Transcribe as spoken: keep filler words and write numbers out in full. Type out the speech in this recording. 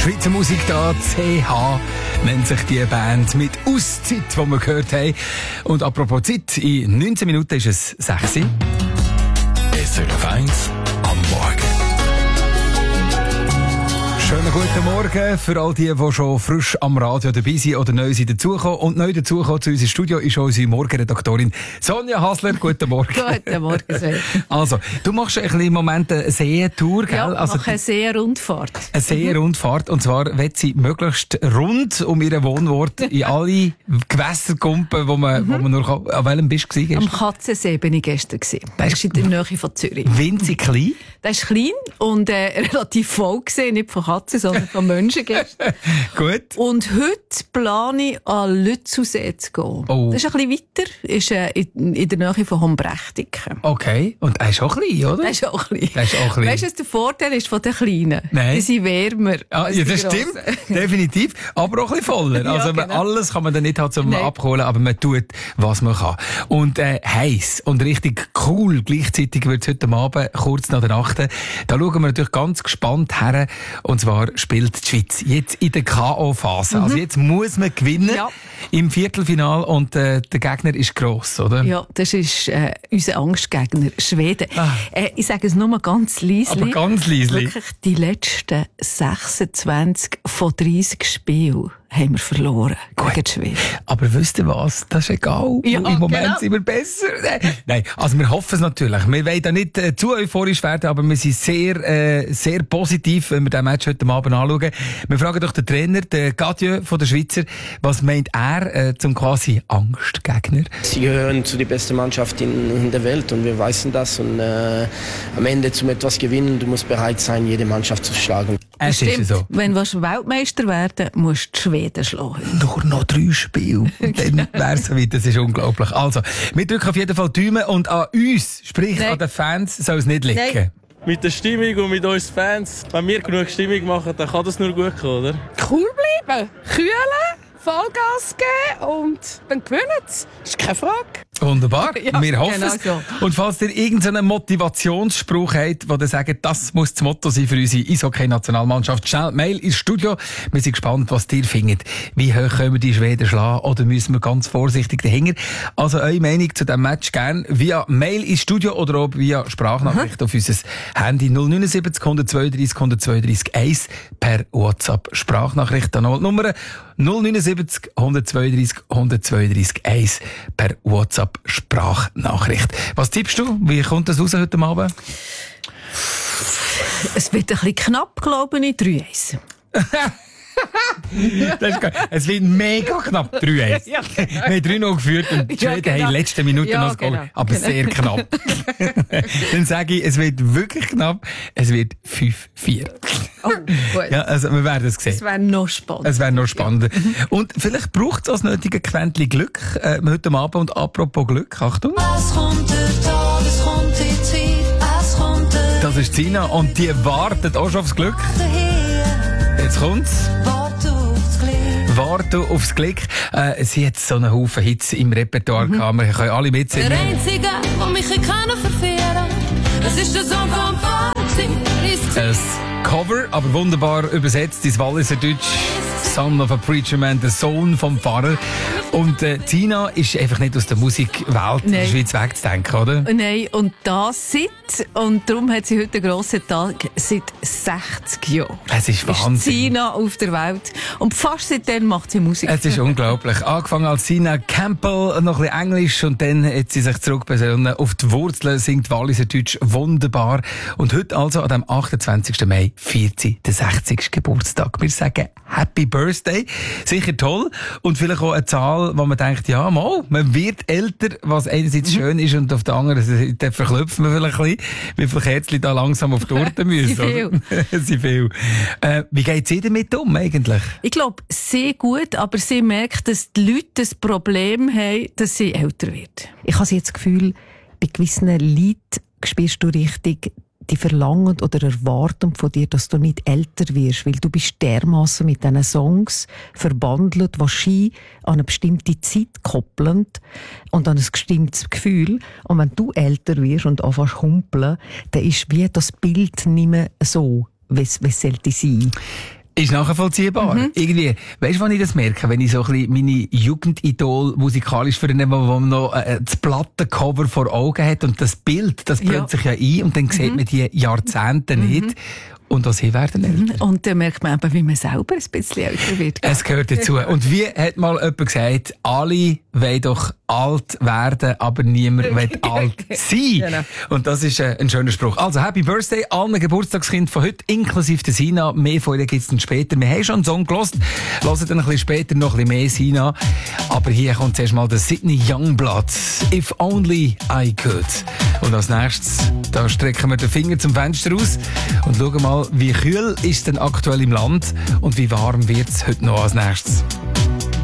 Schweizer Musik da, C H nennt sich die Band mit Auszeit, die wir gehört haben. Und apropos Zeit, in neunzehn Minuten ist es sechs Uhr. S R F eins am Morgen. Schönen guten Morgen für all die, die schon frisch am Radio dabei sind oder neu sind dazugekommen. Und neu dazugekommen zu unserem Studio ist unsere Morgenredaktorin Sonja Hasler. Guten Morgen. Guten Morgen, Sven. Also, du machst ein bisschen im Moment eine Seetour, gell? Ja, ich also, mache eine Seerundfahrt. Eine Seerundfahrt. Und zwar will sie möglichst rund um ihren Wohnort in alle Gewässer kumpen, wo man, mhm. wo man nur kann. An welchem bist du gestern? Am Katzensee bin ich gestern gewesen. Das ist in der Nähe von Zürich. Winzig klein? Das ist klein und äh, relativ voll gewesen, nicht von Katzen, sondern von Menschen gestern. Gut. Und heute plane ich, an Lützelsee zu gehen. Oh. Das ist ein bisschen weiter, ist äh, in, in der Nähe von Hombrechtiken. Okay. Und er ist auch klein, oder? Das ist auch klein. Das ist auch klein. Weißt du, was der Vorteil ist von den Kleinen? Nein. Die sind wärmer. Ah, ja, das stimmt. Definitiv. Aber auch ein bisschen voller. Ja, also, genau. alles kann man dann nicht halt zum Nein. Abholen, aber man tut, was man kann. Und, äh, heiß und richtig cool. Gleichzeitig wird es heute Abend, kurz nach der Nacht. Da schauen wir natürlich ganz gespannt her. Und zwar spielt die Schweiz jetzt in der K O-Phase. Mhm. Also jetzt muss man gewinnen Ja. im Viertelfinal und äh, der Gegner ist gross, oder? Ja, das ist äh, unser Angstgegner, Schweden. Ah. Äh, ich sage es nur mal ganz leise. Aber ganz leise. Wirklich, die letzten sechsundzwanzig von dreißig Spielen haben wir verloren Gut. gegen die Schweden. Aber wisst ihr was? Das ist egal. Ja, Im Moment genau. sind wir besser. Nein, also wir hoffen es natürlich. Wir wollen da nicht äh, zu euphorisch werden, aber wir sind sehr, äh, sehr positiv, wenn wir den Match heute Abend anschauen. Wir fragen doch den Trainer, den Gadieu von der Schweizer, was meint er äh, zum quasi Angstgegner? Sie gehören zu der besten Mannschaft in, in der Welt und wir wissen das. Und äh, am Ende zum etwas gewinnen, du musst bereit sein, jede Mannschaft zu schlagen. Es ist so. Wenn du Weltmeister werden willst, musst du die Schweden schlagen. Nur noch drei Spiele. Dann wär's so weit. Das ist unglaublich. Also, wir drücken auf jeden Fall die Daumen und an uns, sprich Nein. an den Fans, soll es nicht liegen. Nein. Mit der Stimmung und mit uns Fans, wenn wir genug Stimmung machen, dann kann das nur gut kommen, oder? Cool bleiben, kühlen, Vollgas geben und dann gewinnen sie. Das ist keine Frage. Wunderbar, Ja, wir hoffen genau es. so. Und falls ihr irgendeinen Motivationsspruch habt, wo ihr sagt, das muss das Motto sein für unsere Eishockey-Nationalmannschaft, schnell Mail ins Studio. Wir sind gespannt, was ihr findet. Wie hoch können wir die Schweden schlagen oder müssen wir ganz vorsichtig dahinter? Also eure Meinung zu diesem Match gerne via Mail ins Studio oder auch via Sprachnachricht auf unser Handy null neun sieben null eins zwei drei null eins zwei drei eins per WhatsApp Sprachnachricht an die Nummer null neun sieben null eins zwei drei null eins zwei drei eins per WhatsApp Sprachnachricht. Was tippst du? Wie kommt das raus heute Abend? Es wird ein bisschen knapp, glaube ich, drei eins. Das ist geil. Es wird mega knapp, drei eins. Ja. Wir haben drei noch geführt und die Ja, Schweden genau. haben in den letzten Minuten Ja, noch das Goal. genau. Aber Genau. sehr knapp. Dann sage ich, es wird wirklich knapp. Es wird fünf vier. Oh, gut. Ja, also wir werden es sehen. Das wäre noch spannend. Es wäre noch spannender. Und vielleicht braucht es als nötige Quäntchen Glück äh, heute Abend. Und apropos Glück, Achtung. Es kommt der Tag, es kommt die Zeit, es kommt der Das ist Sina und die wartet auch schon aufs Glück. daher, Jetzt kommt's. warte aufs Glück. Warte aufs Glück. Äh, sie hat so einen Haufen Hits im Repertoire gehabt. Wir können alle Der mitsingen. Einzige, der mich kann verführen, das ist der Song von Party. Ein Cover, aber wunderbar übersetzt ins Walliser Deutsch. Son of a Preacher Man, der Sohn vom Pfarrer. Und äh, Tina ist einfach nicht aus der Musikwelt in der Nein. Schweiz wegzudenken, oder? Nein, und das seit, und darum hat sie heute einen grossen Tag, seit sechzig Jahren. Es ist Ist Wahnsinn. Sina auf der Welt. Und fast seitdem macht sie Musik. Es ist unglaublich. Angefangen als Sina Campbell, noch ein bisschen Englisch und dann hat sie sich zurückbesonnen auf die Wurzeln, singt Walliser Deutsch wunderbar. Und heute also an dem achtundzwanzigsten Mai feiert sie den sechzigsten Geburtstag. Wir sagen Happy Birthday. Sicher toll. Und vielleicht auch eine Zahl, wo man denkt, ja, mal, man wird älter, was einerseits Mhm. schön ist und auf der anderen Seite verklopft man vielleicht ein bisschen, wie viele Kerzen da langsam auf die Torte müssen. Sie viel. oder? Sie viel. Äh, wie geht sie damit um eigentlich? Ich glaube, sehr gut, aber sie merkt, dass die Leute das Problem haben, dass sie älter wird. Ich habe jetzt das Gefühl, bei gewissen Leuten spürst du richtig, die verlangen oder erwarten von dir, dass du nicht älter wirst, weil du bist dermassen mit diesen Songs verbandelt, die Ski an eine bestimmte Zeit koppeln und an ein bestimmtes Gefühl. Und wenn du älter wirst und anfängst zu humpeln, dann ist wie das Bild nicht mehr so, wie es sollte sein. Ist nachvollziehbar. Mhm. Irgendwie, weißt du, wann ich das merke? Wenn ich so ein bisschen meine Jugendidol musikalisch vornehme, wo man noch äh, das Plattencover vor Augen hat und das Bild, das brennt sich ja ein und dann mhm. sieht man die Jahrzehnte mhm. nicht. Und auch sie werden älter. Und dann merkt man eben, wie man selber ein bisschen älter wird. Es gehört dazu. Und wie hat mal jemand gesagt, alle wollen doch alt werden, aber niemand will alt sein. Genau. Und das ist äh, ein schöner Spruch. Also, Happy Birthday allen Geburtstagskind von heute, inklusive der Sina. Mehr von ihr gibt es dann später. Wir haben schon einen Song gehört, hören dann ein bisschen später noch ein bisschen mehr Sina. Aber hier kommt zuerst mal der Sydney Youngblood. If only I could. Und als nächstes, da strecken wir den Finger zum Fenster raus und schauen mal, wie kühl ist es denn aktuell im Land und wie warm wird es heute noch als nächstes.